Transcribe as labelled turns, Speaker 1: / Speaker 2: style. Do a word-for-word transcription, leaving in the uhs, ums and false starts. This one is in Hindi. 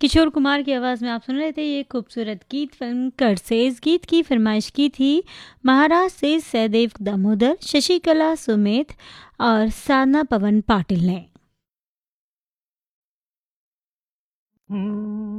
Speaker 1: किशोर कुमार की आवाज़ में आप सुन रहे थे ये खूबसूरत गीत फिल्म कर्सेस। गीत की फरमाइश की थी महाराष्ट्र से सहदेव दामोदर, शशिकला सुमेध और साधना पवन पाटिल ने।